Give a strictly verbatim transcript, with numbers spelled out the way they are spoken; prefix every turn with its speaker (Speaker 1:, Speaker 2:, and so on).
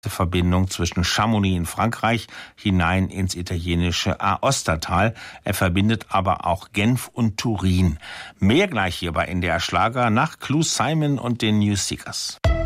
Speaker 1: Verbindung zwischen Chamonix in Frankreich hinein ins italienische Aostatal. Er verbindet aber auch Genf und Turin. Mehr gleich hier bei N D R Schlager nach Clue Simon und den New Seekers.